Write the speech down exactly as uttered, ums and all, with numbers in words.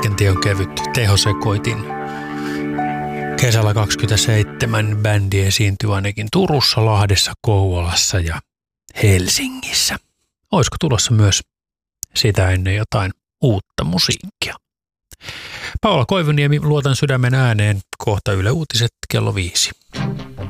pitkän teon kevyt tehosekoitin. Kesällä kaksikymmentäseitsemän bändi esiintyi ainakin Turussa, Lahdessa, Kouvolassa ja Helsingissä. Olisiko tulossa myös sitä ennen jotain uutta musiikkia? Paula Koivuniemi, luotan sydämen ääneen, kohta Yle Uutiset kello viisi.